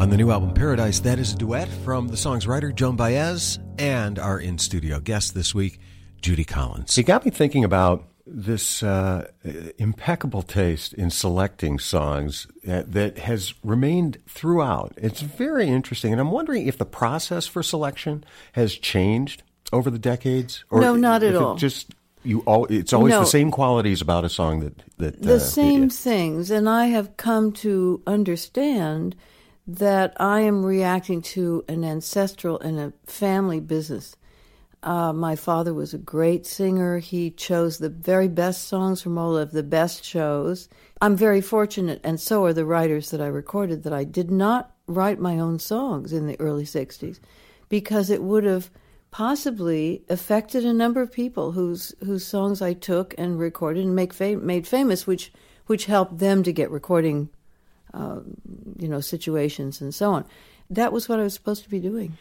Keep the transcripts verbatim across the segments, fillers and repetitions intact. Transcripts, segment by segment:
On the new album Paradise, that is a duet from the song's writer, Joan Baez, and our in-studio guest this week, Judy Collins. It got me thinking about this uh, impeccable taste in selecting songs that, that has remained throughout. It's very interesting, and I'm wondering if the process for selection has changed over the decades? Or no, not at if all. It just you all, it's always no. the same qualities about a song that... that the uh, same it, things, and I have come to understand that I am reacting to an ancestral and a family business. Uh, my father was a great singer. He chose the very best songs from all of the best shows. I'm very fortunate, and so are the writers that I recorded, that I did not write my own songs in the early sixties, because it would have possibly affected a number of people whose whose songs I took and recorded and make fam- made famous, which which helped them to get recording Uh, you know, situations and so on. That was what I was supposed to be doing.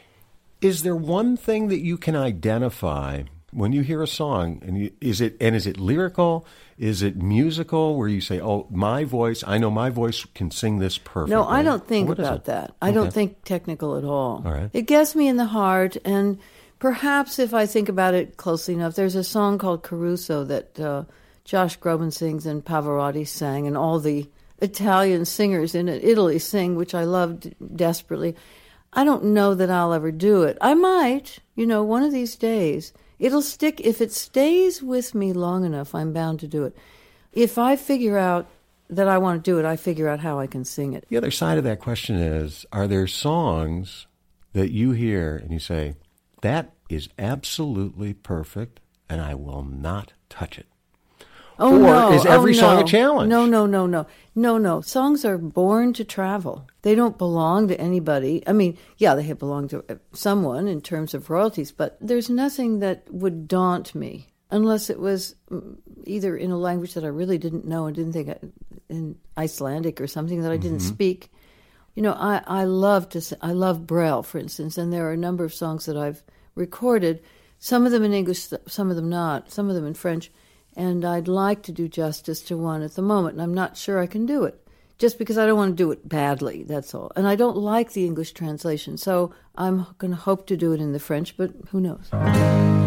Is there one thing that you can identify when you hear a song, and you, is it and is it lyrical? Is it musical? Where you say, "Oh, my voice, I know my voice can sing this perfectly"? No, I don't think what about that. I okay. don't think technical at all. All right. It gets me in the heart, and perhaps if I think about it closely enough, there's a song called Caruso that uh, Josh Groban sings and Pavarotti sang, and all the Italian singers in Italy sing, which I loved desperately. I don't know that I'll ever do it. I might, you know, one of these days. It'll stick. If it stays with me long enough, I'm bound to do it. If I figure out that I want to do it, I figure out how I can sing it. The other side of that question is, are there songs that you hear and you say, that is absolutely perfect and I will not touch it? Oh, or no. is every oh, song no. a challenge? No, no, no, no. No, no. Songs are born to travel. They don't belong to anybody. I mean, yeah, they belong to someone in terms of royalties, but there's nothing that would daunt me unless it was either in a language that I really didn't know and didn't think, I, in Icelandic or something that I didn't mm-hmm. speak. You know, I, I love to I love Braille, for instance, and there are a number of songs that I've recorded, some of them in English, some of them not, some of them in French. And I'd like to do justice to one at the moment, and I'm not sure I can do it, just because I don't want to do it badly, that's all. And I don't like the English translation, so I'm going to hope to do it in the French, but who knows?